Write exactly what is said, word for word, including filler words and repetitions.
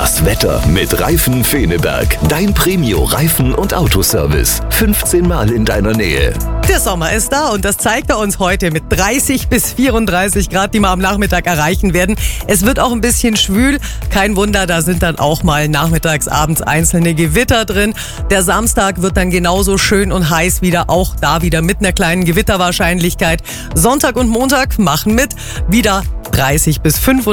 Das Wetter mit Reifen Feneberg. Dein Premio-Reifen- und Autoservice. fünfzehn Mal in deiner Nähe. Der Sommer ist da und das zeigt er uns heute mit dreißig bis vierunddreißig Grad, die wir am Nachmittag erreichen werden. Es wird auch ein bisschen schwül. Kein Wunder, da sind dann auch mal nachmittags, abends einzelne Gewitter drin. Der Samstag wird dann genauso schön und heiß wieder, auch da wieder mit einer kleinen Gewitterwahrscheinlichkeit. Sonntag und Montag machen mit wieder dreißig bis fünfunddreißig